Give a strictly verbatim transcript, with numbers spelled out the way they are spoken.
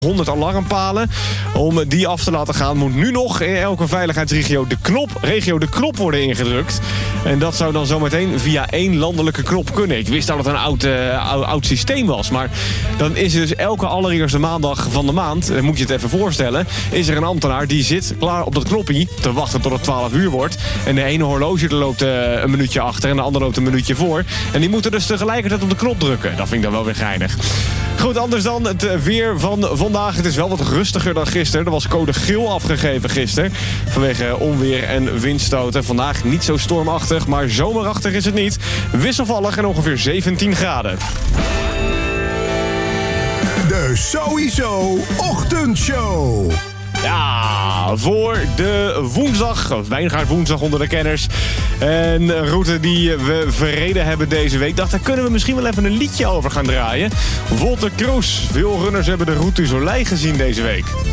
honderd alarmpalen. Om die af te laten gaan moet nu nog in elke veiligheidsregio de knop, regio de knop worden ingedrukt. En dat zou dan zometeen via één landelijke knop kunnen. Ik wist dat het een oud, uh, oud, oud systeem was. Maar dan is er dus elke allereerste maandag van de maand, dan moet je het even voorstellen, is er een ambtenaar die zit klaar op dat knopje te wachten tot het twaalf uur wordt. En de ene horloge er loopt uh, een minuutje achter en de andere loopt een minuutje voor. En die moeten dus tegelijkertijd op de knop drukken. Dat vind ik dan wel weer geinig. Goed, anders dan het weer van vandaag. Het is wel wat rustiger dan gisteren. Er was code geel afgegeven gisteren. Vanwege onweer en windstoten. Vandaag niet zo stormachtig, maar zomerachtig is het niet. Wisselvallig en ongeveer zeventien graden. De Sowieso Ochtendshow. Ja, voor de woensdag, Wijngaard woensdag onder de kenners. En een route die we verreden hebben deze week. Dacht, daar kunnen we misschien wel even een liedje over gaan draaien. Wolter Kroes. Veel runners hebben de Route du Soleil gezien deze week.